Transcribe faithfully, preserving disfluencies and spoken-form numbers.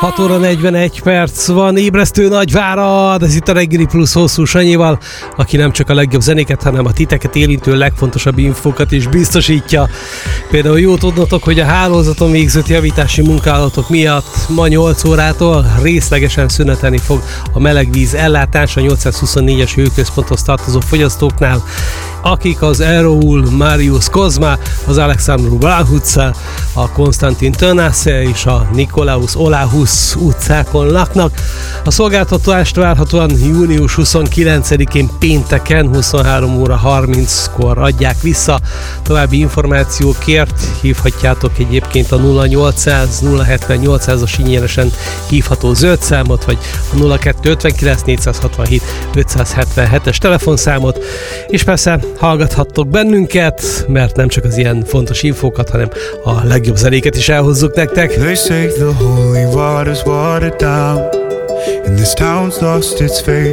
hat óra negyvenegy perc van, ébresztő Nagyvárad, ez itt a Reggeli Plusz Hosszú Sanyival, aki nem csak a legjobb zenéket, hanem a titeket érintő legfontosabb infókat is biztosítja. Például jó tudnotok, hogy a hálózaton végzett javítási munkálatok miatt ma nyolc órától részlegesen szünetelni fog a melegvíz ellátás a nyolcszázhuszonnégyes hőközponthoz tartozó fogyasztóknál, akik az Erol Marius Kozma, az Alexandru Blahuca, a Konstantin Tönásze és a Nikolaus Olaus utcákon laknak. A szolgáltatást várhatóan június huszonkilencedikén pénteken huszonhárom óra harminckor adják vissza. További információkért hívhatjátok egyébként a nulla nyolcszáz nulla hetven nyolcszázas ingyenesen hívható zöld számot, vagy a nulla kettő ötvenkilenc négyszázhatvanhét ötszázhetvenhetes telefonszámot, és persze hallgathattok bennünket, mert nem csak az ilyen fontos infókat, hanem a legjobb zenéket is elhozzuk nektek. They say the holy water's watered down and this town's lost its faith.